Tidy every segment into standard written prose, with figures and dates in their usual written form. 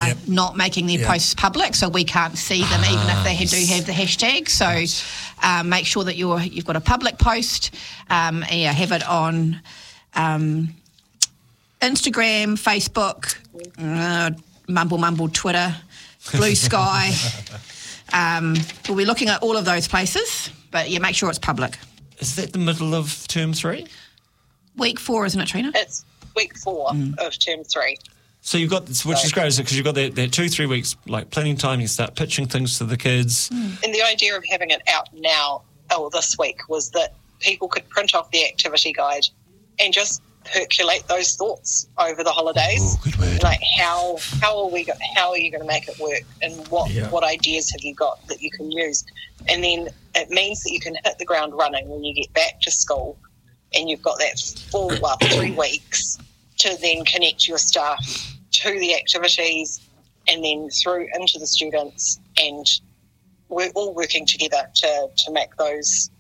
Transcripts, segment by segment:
not making their posts public, so we can't see them even if they do have the hashtag. So make sure that you've got a public post. Have it on Instagram, Facebook, Mumble, Twitter, Blue Sky. We'll be looking at all of those places, but make sure it's public. Is that the middle of term 3? Week 4, isn't it, Trina? It's week 4 of term 3. So you've got, which is great, because you've got that 2-3 weeks, like planning time, you start pitching things to the kids. And the idea of having it out now, this week, was that people could print off the activity guide and just percolate those thoughts over the holidays. Oh, good word. Like how are you going to make it work, and what ideas have you got that you can use? And then it means that you can hit the ground running when you get back to school, and you've got that 3 weeks to then connect your staff to the activities and then through into the students, and we're all working together to make those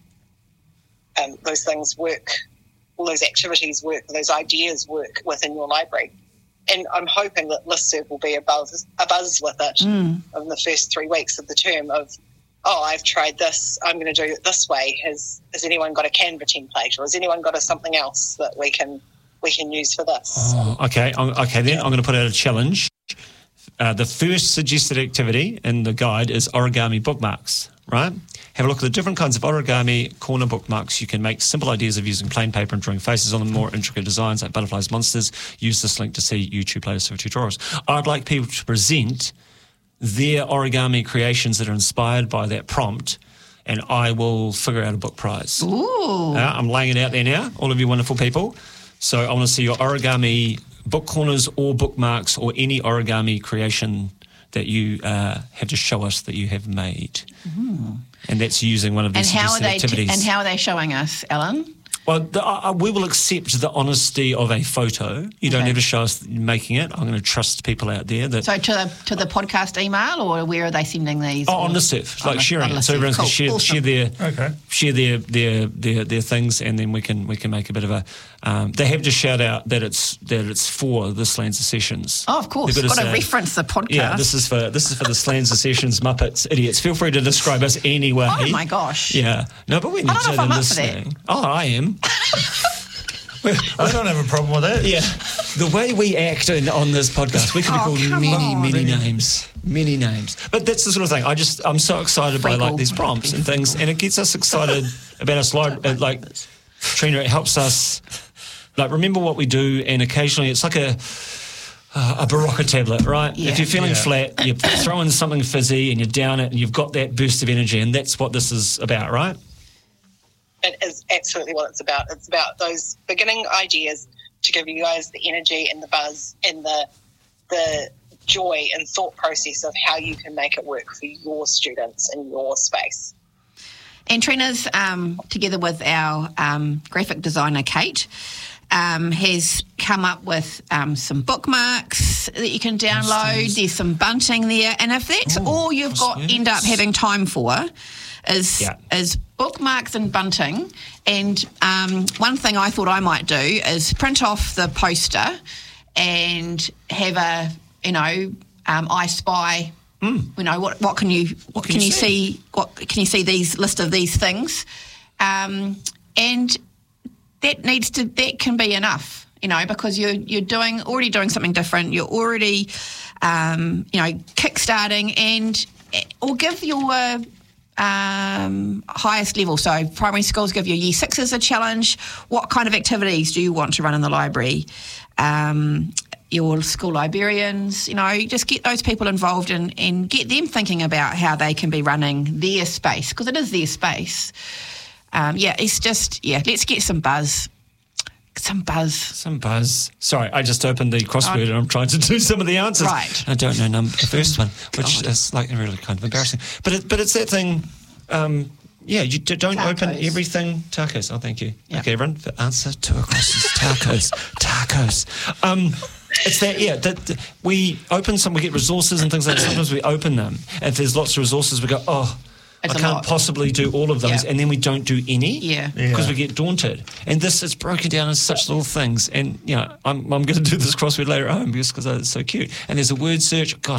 things work, all those activities work, those ideas work within your library. And I'm hoping that Listserv will be a buzz with it in the first 3 weeks of the term of, I've tried this, I'm going to do it this way. Has anyone got a Canva template, or has anyone got something else that we can use for this? Oh, okay. Then I'm going to put out a challenge. The first suggested activity in the guide is origami bookmarks, right? Have a look at the different kinds of origami corner bookmarks you can make. Simple ideas of using plain paper and drawing faces on them, more intricate designs like butterflies, monsters. Use this link to see YouTube latest tutorials. I'd like people to present their origami creations that are inspired by that prompt, and I will figure out a book prize. Ooh. I'm laying it out there now, all of you wonderful people. So I want to see your origami book corners or bookmarks or any origami creation that you have to show us that you have made. And that's using one of these suggested activities. And how are they showing us, Alan? Well, we will accept the honesty of a photo. You don't have to show us making it. I'm going to trust people out there. So to the podcast email, or where are they sending these? On Listserv, like sharing it. So everyone can share their things, and then we can make a bit of a. They have to shout out that it's for the Slanzer Sessions. Oh, of course. You've got to reference the podcast. Yeah, this is for the Slanzer Sessions, Muppets, idiots. Feel free to describe us anyway. Oh my gosh. Yeah. No, but we need to know listening. Oh, I am. I don't have a problem with that. Yeah. The way we act on this podcast, we could be called many names. Many names. But that's the sort of thing. I'm so excited by these prompts and things, and it gets us excited about our slide. Like, Trina, it helps us remember what we do, and occasionally it's like a Barocca tablet, right? Yeah. If you're feeling flat, you throw in something fizzy and you down it and you've got that burst of energy, and that's what this is about, right? It is absolutely what it's about. It's about those beginning ideas to give you guys the energy and the buzz and the joy and thought process of how you can make it work for your students in your space. And Trina's, together with our graphic designer, Kate, has come up with some bookmarks that you can download. There's some bunting there. And if that's all you've end up having time for is bookmarks and bunting. And one thing I thought I might do is print off the poster and have a, I Spy. What can you see? What can you see? These list of these things, and that can be enough, because you're already doing something different. You're already, kickstarting or give your highest level. So primary schools give your year sixes a challenge. What kind of activities do you want to run in the library? Your school librarians, just get those people involved and get them thinking about how they can be running their space, because it is their space. Let's get some buzz. Some buzz. Sorry, I just opened the crossword and I'm trying to do some of the answers. Right. I don't know the first one, which is really kind of embarrassing. But it's that thing. You don't open everything. Tacos. Oh, thank you. Yep. Okay, everyone. The answer to a question is tacos. Tacos. It's that, that we open some, we get resources and things like that. Sometimes we open them. And if there's lots of resources, we go, I can't possibly do all of those. And then we don't do any because we get daunted. And this is broken down into such little things. And, I'm going to do this crossword later at home because it's so cute. And there's a word search. God,